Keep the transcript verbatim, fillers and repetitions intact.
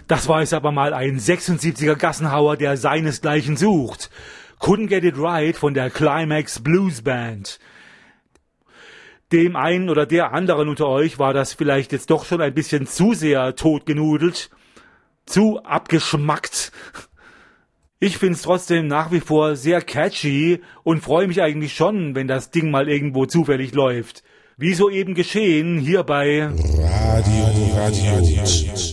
Das war jetzt aber mal ein sechsundsiebziger Gassenhauer, der seinesgleichen sucht. Couldn't Get It Right von der Climax Blues Band. Dem einen oder der anderen unter euch war das vielleicht jetzt doch schon ein bisschen zu sehr totgenudelt, zu abgeschmackt. Ich find's trotzdem nach wie vor sehr catchy und freue mich eigentlich schon, wenn das Ding mal irgendwo zufällig läuft. Wie soeben geschehen hier bei Radio, Radio, Radio.